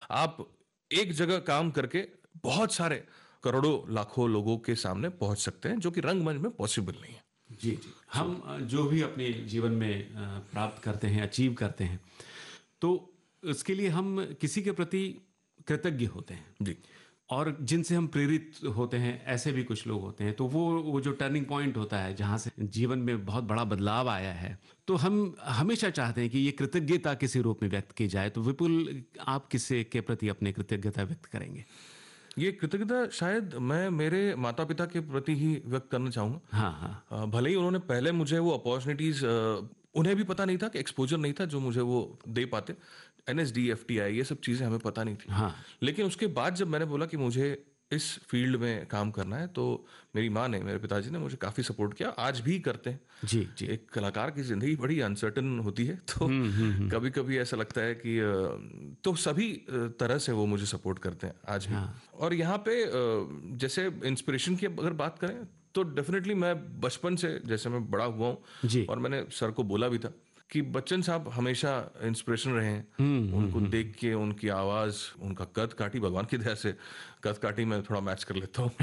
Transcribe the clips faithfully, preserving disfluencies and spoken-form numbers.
आप एक जगह काम करके बहुत सारे करोड़ों लाखों लोगों के सामने पहुंच सकते हैं, जो कि रंगमंच में पॉसिबल नहीं है। जी, जी। हम अ, जो भी अपने जीवन में अ, प्राप्त करते हैं, अचीव करते हैं, तो उसके लिए हम किसी के प्रति कृतज्ञ होते हैं जी। और जिनसे हम प्रेरित होते हैं, ऐसे भी कुछ लोग होते हैं। तो वो वो जो टर्निंग पॉइंट होता है, जहाँ से जीवन में बहुत बड़ा बदलाव आया है, तो हम हमेशा चाहते हैं कि ये कृतज्ञता किसी रूप में व्यक्त की जाए। तो विपुल, आप किससे के प्रति अपनी कृतज्ञता व्यक्त करेंगे? ये कृतज्ञता शायद मैं मेरे माता-पिता के प्रति ही व्यक्त करना चाहूँगा। हाँ, हाँ। अ, भले ही उन्होंने पहले मुझे वो अपॉर्च्युनिटीज़ अ, उन्हें भी पता नहीं था कि एक्सपोज़र नहीं था जो मुझे वो दे पाते। एनएसडी, एफटीआई ये सब चीज़ें हमें पता नहीं थी। हाँ। लेकिन उसके बाद जब मैंने बोला कि मुझे इस फ़ील्ड में काम करना है, तो मेरी माँ ने, मेरे पिताजी ने मुझे काफ़ी सपोर्ट किया, आज भी करते हैं। जी, जी। एक कलाकार की ज़िंदगी बड़ी अनसर्टेन होती है, तो हुँ, हुँ, हुँ। कभी-कभी ऐसा लगता है कि अ, तो सभी अ, तरह से वो मुझे सपोर्ट करते हैं आज भी। हाँ। और यहाँ पे अ, जैसे इंस्पिरेशन की अगर बात करें, तो डेफिनेटली मैं बचपन से जैसे मैं बड़ा हुआ हूँ जी। और मैंने सर को बोला भी था कि बच्चन साहब हमेशा इंस्पिरेशन रहे हैं। हुँ, हुँ, उनको हुँ। देख के उनकी आवाज़, उनका कद-काठी, भगवान की दया से कद-काठी मैं थोड़ा मैच कर लेता हूँ।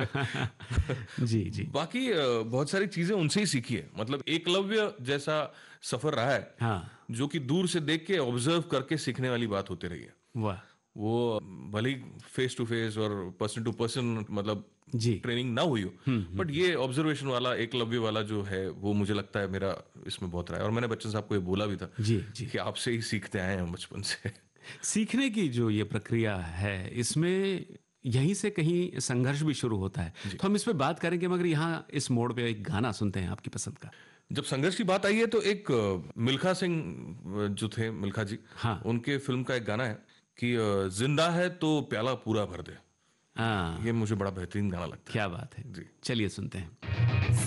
जी, जी। बाकी अ, बहुत सारी चीज़ें उनसे ही सीखी है। मतलब एकलव्य जैसा सफ़र रहा है, हाँ। जो कि दूर से देख के ऑब्ज़र्व करके सीखने वाली बात होती रही है। वाह! वो भले ही फेस टू फेस और पर्सन टू पर्सन मतलब जी। ट्रेनिंग ना हुई हो, हुँ, हुँ। बट ये ऑब्जर्वेशन वाला एकलव्य वाला जो है वो मुझे लगता है मेरा इसमें बहुत रहा है। और मैंने बच्चन साहब को ये बोला भी था जी, जी। कि आपसे ही सीखते आए हैं हम बचपन से। सीखने की जो ये प्रक्रिया है, इसमें यहीं से कहीं संघर्ष भी शुरू होता है। जी। तो हम इस पे बात करेंगे, मगर यहाँ इस मोड़ पे एक गाना सुनते हैं आपकी पसंद का। जब संघर्ष की बात आई है तो एक अ, मिल्खा सिंह अ, जो थे मिल्खा जी, हाँ। उनके फिल्म का एक गाना है कि अ, जिंदा है तो प्याला पूरा भर दे। ये हाँ, मुझे बड़ा बेहतरीन गाना लगता है। क्या बात है। जी। चलिए सुनते हैं।